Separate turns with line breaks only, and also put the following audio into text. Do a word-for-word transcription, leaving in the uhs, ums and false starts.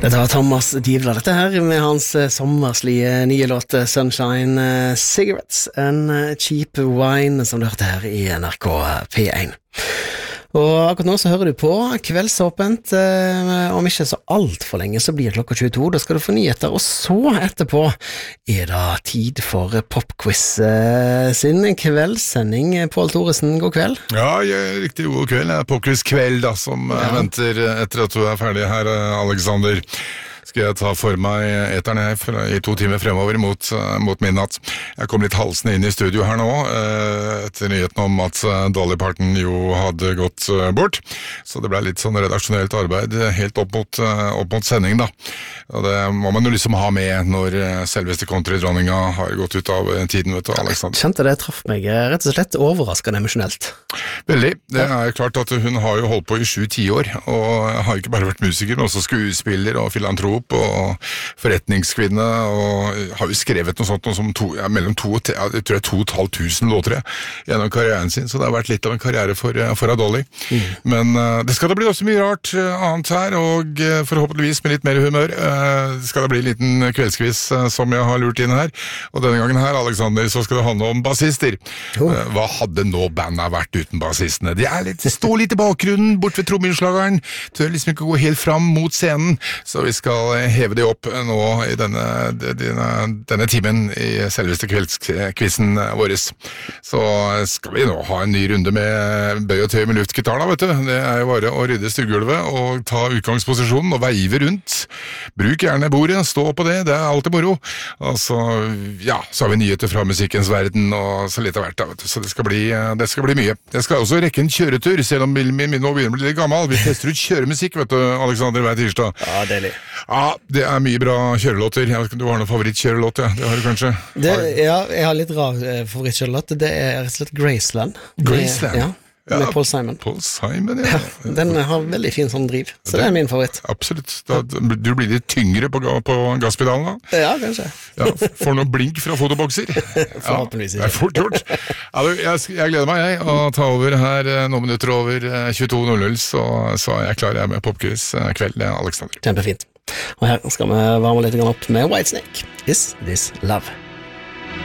Dette var Thomas Divla, dette her med hans sommerslige nye låt Sunshine Cigarettes and Cheap Wine, som du hørte her i N R K P én. Og akkurat nå så hører du på Kveldsåpent, om ikke så alt for lenge så blir klokka tjueto, da skal du få nyheter, og så etterpå er det tid for Popquiz sin kveldssending. Pål Thoresen, god kveld.
Ja, riktig god kveld, det er Popquiz kveld da, som ja. venter etter at du er ferdig her, Alexander. Skal jeg ta for meg eteren her i to timer fremover mot, mot midnatt. Jeg kom litt halsende inn i studio her nå, etter nyheten om at Dolly Parton jo hadde gått bort. Så det ble litt sånn redaksjonelt arbeid helt opp mot, opp mot sending da. Og det må man jo liksom ha med når selveste country-dronninga har gått ut av tiden, vet du, Alexander.
Kjente det traff meg rett og slett overraskende emosjonelt.
Veldig. Det er klart at hun har jo holdt på i sju tiår, og har ikke bare vært musiker, men også skuespiller og filantrop og forretningskvinne, og har jo skrevet noe sånt noe som to, ja, mellom to og ja, jeg tror jeg to og et halvt tusen låter gjennom karrieren sin, så det har vært litt av en karriere for, for Dolly. Mm. Men uh, det skal da bli også mye rart uh, annet her, og uh, forhåpentligvis med litt mer humør uh, skal det bli en liten kveldskviss uh, som jeg har lurt inn her, og denne gangen her, Alexander, så skal det handle om bassister. Oh. Uh, hva hadde nå bandet vært uten bassistene? De er litt, står litt i bakgrunnen, bort ved trommeslageren, tør liksom ikke gå helt fram mot scenen, så vi skal heve det opp nå i denne, denne, denne timen i selveste kveldskvissen vår. Så skal vi nå ha en ny runde med bøy og tøy med luftgitar da, vet du. Det er jo bare å rydde stuegulvet og ta utgangsposisjonen og veive rundt. Bruk gjerne bordet, stå på det, det er alltid moro. Og så, ja, så har vi nyheter fra musikkens verden og så litt av hvert da, vet du. Så det skal bli, det skal bli mye. Jeg skal også rekke en kjøretur, selv om min, min nå begynner å bli litt gammel. Vi tester ut kjøremusikk, vet du, Alexander, hver tirsdag.
Ja, deilig.
Ja, det er mye bra kjørelåter. Jeg vet ikke om du har noen favorittkjørelåt, ja. Det har du kanskje?
Det, ja, jeg har litt rar eh, favorittkjørelåt. Det er rett og slett Graceland.
Graceland?
Ja, med
ja,
Paul Simon.
Paul Simon, ja.
ja. Den har veldig fin sånn driv, så det, det er min favoritt.
Absolutt. Da, du blir litt tyngre på, på gasspedalen da?
Ja, kanskje.
Ja, får noen blink fra fotobokser.
Forhåpentligvis ikke.
Ja, det er fort gjort. Ja, jeg, jeg gleder meg, jeg, å ta over her noen minutter over tjueto null null, så, så er jeg klar jeg med Popquiz kveld, Alexander.
Kjempefint. Og her skal vi varme litt opp med Whitesnake. Is This Love?